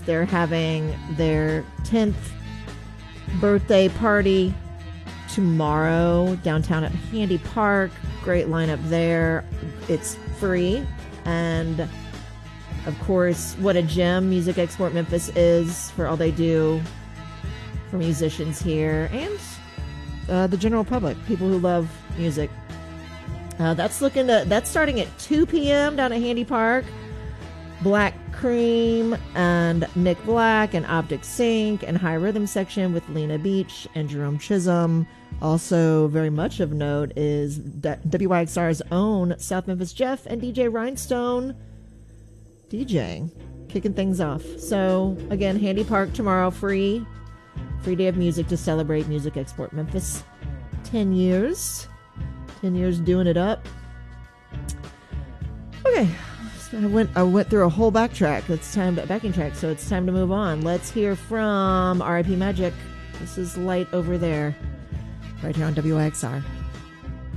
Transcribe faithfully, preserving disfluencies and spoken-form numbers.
They're having their tenth birthday party tomorrow downtown at Handy Park. Great lineup there. It's free. And of course, what a gem Music Export Memphis is for all they do for musicians here and uh, the general public, people who love music. Uh, that's looking to, that's starting at two p.m. down at Handy Park. Black Cream and Nick Black and Optic Sync and High Rhythm Section with Lena Beach and Jerome Chisholm. Also, very much of note is W Y X R's own South Memphis Jeff and D J Rhinestone DJing, kicking things off. So, again, Handy Park tomorrow, free. Free day of music to celebrate Music Export Memphis. Ten years. Ten years doing it up. Okay. I went I went through a whole backtrack. It's time to, backing track, so it's time to move on. Let's hear from R I P Magic. This is Light Over There, right here on W I X R.